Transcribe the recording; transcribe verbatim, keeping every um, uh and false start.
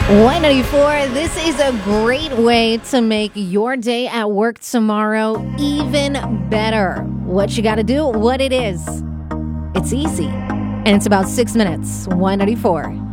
Y ninety-four, this is a great way to make your day at work tomorrow even better. What you got to do, what it is. It's easy. And it's about six minutes. Y ninety-four.